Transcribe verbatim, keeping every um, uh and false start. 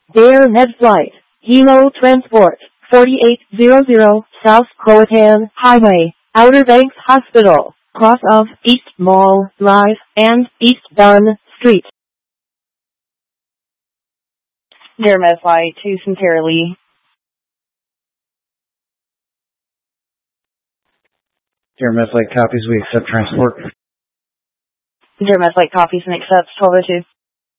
Air Med Flight, Hilo Transport, forty-eight hundred South Croatan Highway, Outer Banks Hospital, cross of East Mall Drive and East Dunn Street. Air Med Flight to Sincerely. Air Med Flight copies, we accept transport. Air Med Flight copies and accepts twelve oh two.